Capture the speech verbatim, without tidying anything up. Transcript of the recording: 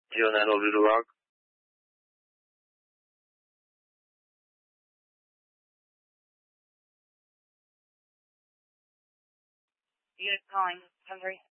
zero nine over to the rock. Unit calling, ten three.